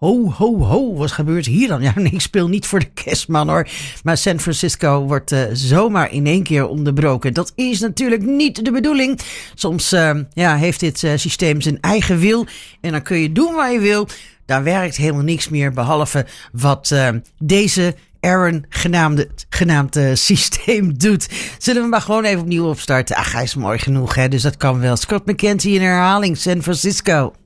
Ho, ho, ho, wat gebeurt hier dan? Ja, nee, ik speel niet voor de kerstman hoor. Maar San Francisco wordt zomaar in één keer onderbroken. Dat is natuurlijk niet de bedoeling. Soms heeft dit systeem zijn eigen wil. En dan kun je doen wat je wil. Daar werkt helemaal niks meer. Behalve wat deze Aaron genaamd systeem doet. Zullen we maar gewoon even opnieuw opstarten? Ach, hij is mooi genoeg, hè? Dus dat kan wel. Scott McKenzie in herhaling, San Francisco.